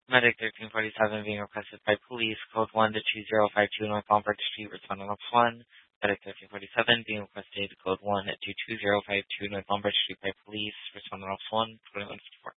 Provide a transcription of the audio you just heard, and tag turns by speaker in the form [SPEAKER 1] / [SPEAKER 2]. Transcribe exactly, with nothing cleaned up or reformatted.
[SPEAKER 1] Medic thirteen forty-seven being requested by police, code one to two zero five two North Lombard Street, responding on one. Medic thirteen forty-seven being requested, code one to two zero five two North Lombard Street by police, responding on one, twenty-one fifty-four.